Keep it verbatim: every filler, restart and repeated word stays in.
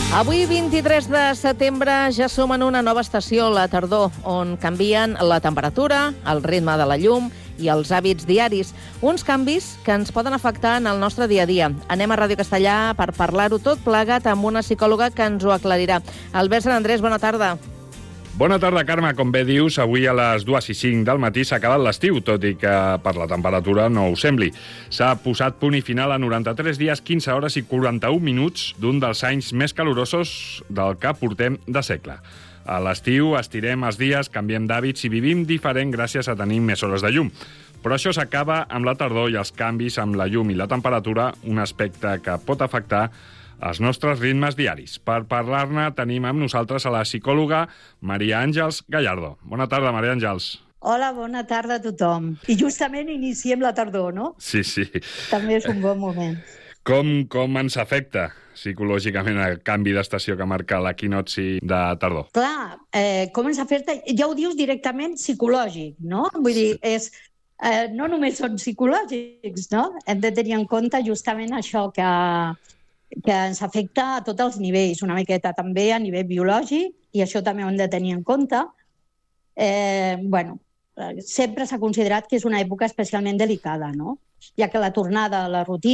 Avui, vint-i-tres de setembre, ja som en una nova estació, la tardor, on canvien la temperatura, el ritme de la llum i els hàbits diaris. Uns canvis que ens poden afectar en el nostre dia a dia. Anem a Ràdio Castellà per parlar-ho tot plegat amb una psicòloga que ens ho aclarirà. Albert Sant Andrés, bona tarda. Bona tarda, Carme. Com bé dius, avui a les dues i cinc del matí s'ha acabat l'estiu, tot i que per la temperatura no ho sembli. S'ha posat punt i final a noranta-tres dies, quinze hores i quaranta-un minuts d'un dels anys més calorosos del que portem de segle. A l'estiu estirem els dies, canviem d'hàbits i vivim diferent gràcies a tenir més hores de llum. Però això s'acaba amb la tardor i els canvis amb la llum i la temperatura, un aspecte que pot afectar els nostres ritmes diaris. Per parlar-ne tenim amb nosaltres a la psicòloga Maria Àngels Gallardo. Bona tarda, Maria Àngels. Hola, bona tarda a tothom. I justament iniciem la tardor, no? Sí, sí. També és un bon moment. Com, com ens afecta psicològicament el canvi d'estació que marca l'equinocci de tardor? Clar, eh, com ens afecta? Ja ho dius directament psicològic, no? Vull dir, és, eh, no només són psicològics, no? Hem de tenir en compte justament això que... que ens afecta a tots els nivells, una miqueta també a nivell biològic, i això també ho hem de tenir en compte. Eh, bueno, sempre s'ha considerat que és una època especialment delicada, no? Ja que la tornada a la rutina